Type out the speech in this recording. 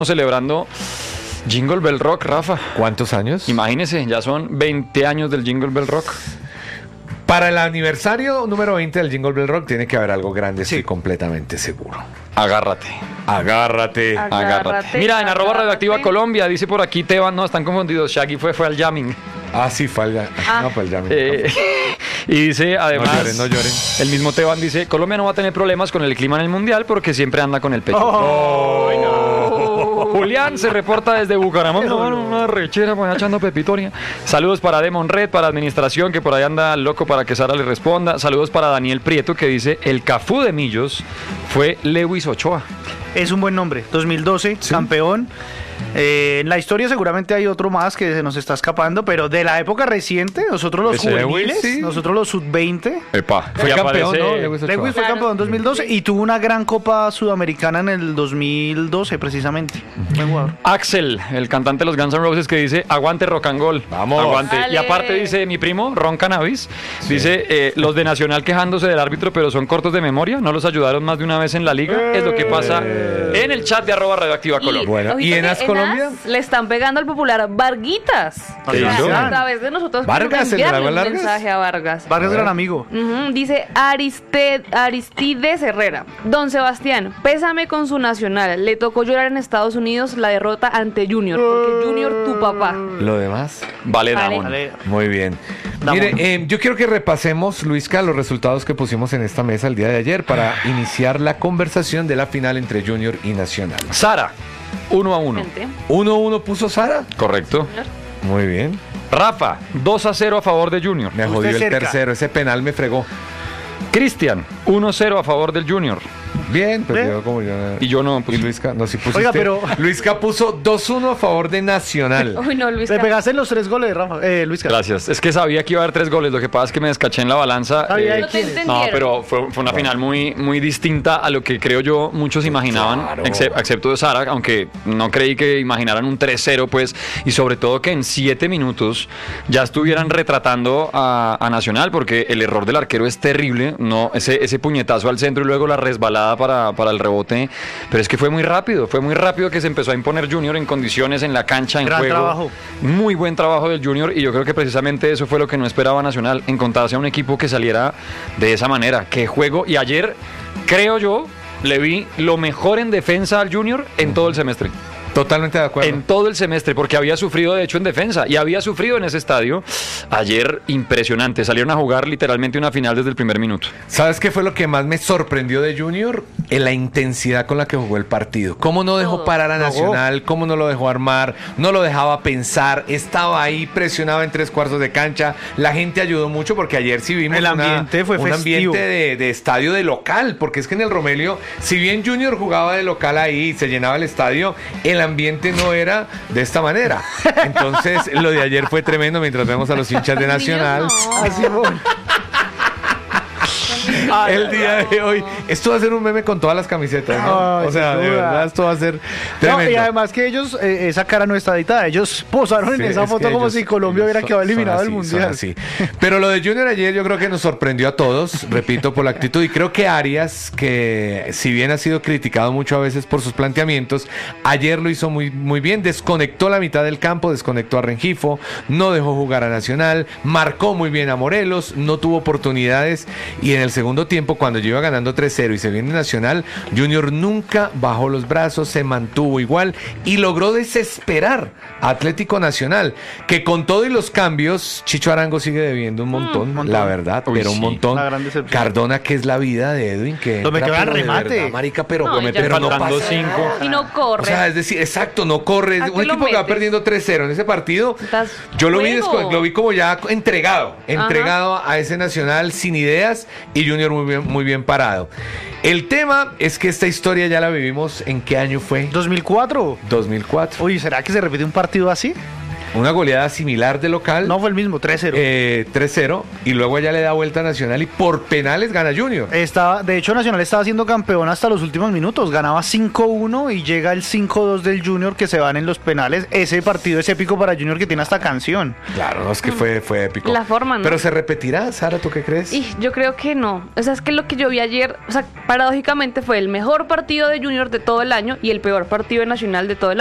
celebrando Jingle Bell Rock, Rafa. ¿Cuántos años? Imagínese, ya son 20 años del Jingle Bell Rock. Para el aniversario número 20 del Jingle Bell Rock tiene que haber algo grande, estoy completamente seguro. Agárrate. Agárrate. Mira, en @radioactiva Colombia, dice por aquí Teban, no, están confundidos, Shaggy fue al jamming. Ah, sí, falga. No, pues ya Y dice, además, no lloren. el mismo Teban dice, Colombia no va a tener problemas con el clima en el Mundial porque siempre anda con el pecho. Julián se reporta desde Bucaramanga, una rechera, pues, echando pepitoria. Saludos para Demon Red, para administración, que por ahí anda loco para que Sara le responda. Saludos para Daniel Prieto, que dice, el Cafú de Millos fue Lewis Ochoa. Es un buen nombre, 2012, ¿sí? Campeón. En la historia seguramente hay otro más que se nos está escapando, pero de la época reciente, nosotros los juveniles, sí. Nosotros los sub-20. Epa, fue campeón, ¿no? Lewis fue campeón en 2012 y tuvo una gran Copa Sudamericana en el 2012 precisamente. Buen jugador. Axel, el cantante de los Guns N' Roses, que dice, aguante rock and roll. Vamos. Aguante. Dale. Y aparte dice mi primo, Ron Cannabis, dice, los de Nacional quejándose del árbitro, pero son cortos de memoria, no los ayudaron más de una vez en la liga. Es lo que pasa en el chat de @radioactiva Colombia. Bueno, ¿y en As Colombia? Le están pegando al popular Varguitas. ¿Qué hizo? A través de nosotros ¿Vargas, el de enviarle las un largas? mensaje a Vargas. Vargas gran amigo. Dice Aristides Herrera. Don Sebastián, pésame con su Nacional. Le tocó llorar en Estados Unidos la derrota ante Junior, porque Junior tu papá. Lo demás. Vale, Vale. Damon. Vale. Muy bien. Mire, yo quiero que repasemos, Luisca, los resultados que pusimos en esta mesa el día de ayer para iniciar la conversación de la final entre Junior y Nacional. Sara, 1-1. Gente. 1-1 puso Sara. Correcto. Muy bien. Rafa, 2-0 a favor de Junior. Me jodió el cerca. tercero. Ese penal me fregó. Cristian, 1-0 a favor del Junior. Bien, pero Bien. yo como yo. Y yo no Y puse. Luisca, no, si pusiste. Oiga, pero- Luisca puso 2-1 a favor de Nacional. Uy, no, Luis. Le pegaste los 3 goles, Rafa. Luis. Gracias. Es que sabía que iba a haber 3 goles. Lo que pasa es que me descaché en la balanza. Sabía No te quién es. entendieron. No, pero fue una final muy distinta a lo que creo yo muchos imaginaban, Claro. excepto de Sara, aunque no creí que imaginaran un 3-0, pues, y sobre todo que en 7 minutos ya estuvieran retratando a Nacional, porque el error del arquero es terrible, no ese puñetazo al centro y luego la resbalada para el rebote, pero es que fue muy rápido que se empezó a imponer Junior en condiciones, en la cancha, en Gran juego. trabajo. Muy buen trabajo del Junior, y yo creo que precisamente eso fue lo que no esperaba Nacional, encontrarse a un equipo que saliera de esa manera. Qué juego. Y ayer, creo yo, le vi lo mejor en defensa al Junior en todo el semestre. Totalmente de acuerdo. En todo el semestre, porque había sufrido de hecho en defensa y había sufrido en ese estadio. Ayer, impresionante. Salieron a jugar literalmente una final desde el primer minuto. ¿Sabes qué fue lo que más me sorprendió de Junior? En la intensidad con la que jugó el partido. Cómo no dejó Todo. parar a Nacional, cómo no lo dejó armar, no lo dejaba pensar, estaba ahí presionado en 3/4 de cancha. La gente ayudó mucho porque ayer sí vimos El ambiente fue un festivo. ambiente de estadio de local, porque es que en el Romelio, si bien Junior jugaba de local ahí y se llenaba el estadio, el ambiente no era de esta manera. Entonces, lo de ayer fue tremendo mientras vemos a los hinchas de Nacional. No. Así fue. El día de hoy, esto va a ser un meme con todas las camisetas, ¿no? Ay, O sea, sin de duda. verdad, esto va a ser No, tremendo. y además que ellos, esa cara no está editada. Ellos posaron Sí, en esa es foto que como ellos- si Colombia ellos hubiera son- quedado son eliminado del así, Mundial. son así. Pero lo de Junior ayer yo creo que nos sorprendió a todos, repito, por la actitud. Y creo que Arias, que si bien ha sido criticado mucho a veces por sus planteamientos, ayer lo hizo muy bien. Desconectó la mitad del campo, desconectó a Rengifo, no dejó jugar a Nacional, marcó muy bien a Morelos, no tuvo oportunidades. Y en el segundo tiempo, cuando yo iba ganando 3-0 y se viene Nacional, Junior nunca bajó los brazos, se mantuvo igual y logró desesperar a Atlético Nacional, que con todo y los cambios, Chicho Arango sigue debiendo un montón, la verdad, Uy, pero un sí, montón. una gran decepción. Cardona, que es la vida de Edwin, que Lo metió entra, al pero de remate. verdad, marica, pero, No, y ya pero no faltando pasa 5. nada. Y no corre. O sea, es decir, exacto, no corre. ¿A Un qué lo equipo que va metes? perdiendo 3-0 en ese partido, Estás yo lo vi, juego. lo vi como ya entregado a ese Nacional sin ideas, y Junior muy bien parado. El tema es que esta historia ya la vivimos, ¿en qué año fue? 2004. 2004. Uy, ¿será que se repite un partido así? Una goleada similar de local. No fue el mismo, 3-0. 3-0 y luego allá le da vuelta a Nacional y por penales gana Junior. De hecho, Nacional estaba siendo campeón hasta los últimos minutos. Ganaba 5-1 y llega el 5-2 del Junior que se van en los penales. Ese partido es épico para Junior que tiene hasta canción. Claro, no, es que fue épico. La forma, ¿no? Pero se repetirá, Sara, ¿tú qué crees? Y yo creo que no. O sea, es que lo que yo vi ayer, o sea, paradójicamente fue el mejor partido de Junior de todo el año y el peor partido de Nacional de todo el año.